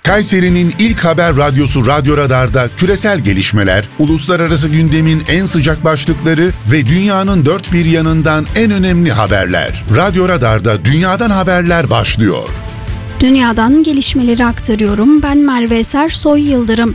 Kayseri'nin ilk haber radyosu Radyo Radar'da küresel gelişmeler, uluslararası gündemin en sıcak başlıkları ve dünyanın dört bir yanından en önemli haberler. Radyo Radar'da dünyadan haberler başlıyor. Dünyadan gelişmeleri aktarıyorum. Ben Merve Sersoy Yıldırım.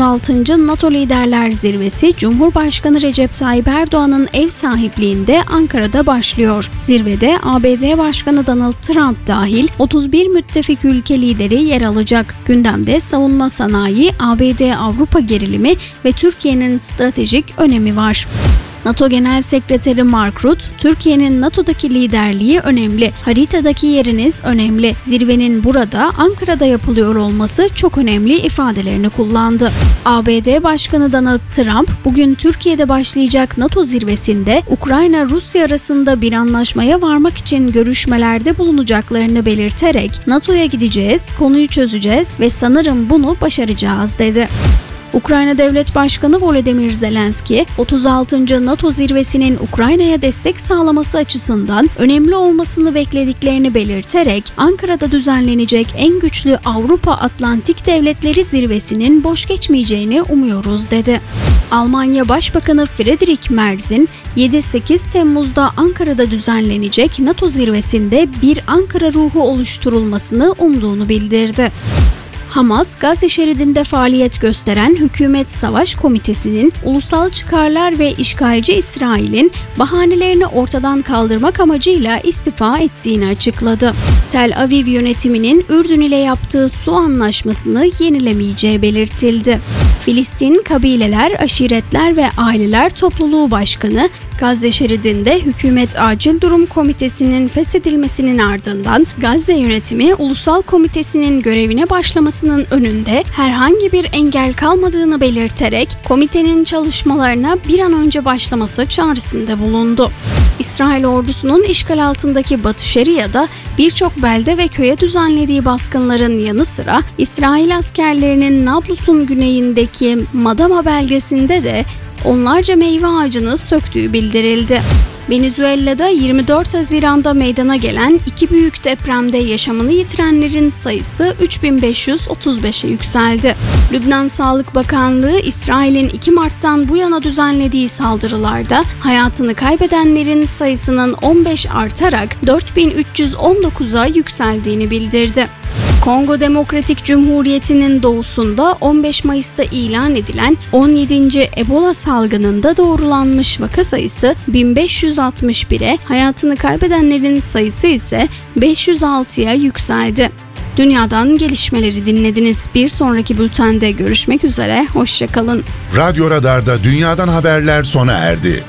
36. NATO Liderler Zirvesi Cumhurbaşkanı Recep Tayyip Erdoğan'ın ev sahipliğinde Ankara'da başlıyor. Zirvede ABD Başkanı Donald Trump dahil 31 müttefik ülke lideri yer alacak. Gündemde savunma sanayi, ABD-Avrupa gerilimi ve Türkiye'nin stratejik önemi var. NATO Genel Sekreteri Mark Rutte, Türkiye'nin NATO'daki liderliği önemli, haritadaki yeriniz önemli, zirvenin burada Ankara'da yapılıyor olması çok önemli ifadelerini kullandı. ABD Başkanı Donald Trump, bugün Türkiye'de başlayacak NATO zirvesinde Ukrayna-Rusya arasında bir anlaşmaya varmak için görüşmelerde bulunacaklarını belirterek NATO'ya gideceğiz, konuyu çözeceğiz ve sanırım bunu başaracağız dedi. Ukrayna Devlet Başkanı Volodymyr Zelenski, 36. NATO zirvesinin Ukrayna'ya destek sağlaması açısından önemli olmasını beklediklerini belirterek Ankara'da düzenlenecek en güçlü Avrupa Atlantik Devletleri zirvesinin boş geçmeyeceğini umuyoruz dedi. Almanya Başbakanı Friedrich Merz'in 7-8 Temmuz'da Ankara'da düzenlenecek NATO zirvesinde bir Ankara ruhu oluşturulmasını umduğunu bildirdi. Hamas, Gazze şeridinde faaliyet gösteren Hükümet Savaş Komitesi'nin ulusal çıkarlar ve işgalci İsrail'in bahanelerini ortadan kaldırmak amacıyla istifa ettiğini açıkladı. Tel Aviv yönetiminin Ürdün ile yaptığı su anlaşmasını yenilemeyeceği belirtildi. Filistin Kabileler, Aşiretler ve Aileler Topluluğu Başkanı, Gazze şeridinde Hükümet Acil Durum Komitesi'nin feshedilmesinin ardından Gazze Yönetimi Ulusal Komitesi'nin görevine başlamasının önünde herhangi bir engel kalmadığını belirterek komitenin çalışmalarına bir an önce başlaması çağrısında bulundu. İsrail ordusunun işgal altındaki Batı Şeria'da birçok belde ve köye düzenlediği baskınların yanı sıra İsrail askerlerinin Nablus'un güneyindeki Madama belgesinde de onlarca meyve ağacını söktüğü bildirildi. Venezuela'da 24 Haziran'da meydana gelen iki büyük depremde yaşamını yitirenlerin sayısı 3535'e yükseldi. Lübnan Sağlık Bakanlığı, İsrail'in 2 Mart'tan bu yana düzenlediği saldırılarda hayatını kaybedenlerin sayısının 15 artarak 4319'a yükseldiğini bildirdi. Kongo Demokratik Cumhuriyeti'nin doğusunda 15 Mayıs'ta ilan edilen 17. Ebola salgınında doğrulanmış vaka sayısı 1561'e, hayatını kaybedenlerin sayısı ise 506'ya yükseldi. Dünyadan gelişmeleri dinlediniz. Bir sonraki bültende görüşmek üzere, hoşça kalın. Radyo Radar'da dünyadan haberler sona erdi.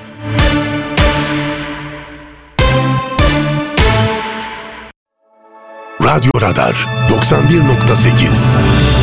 Radyo Radar 91.8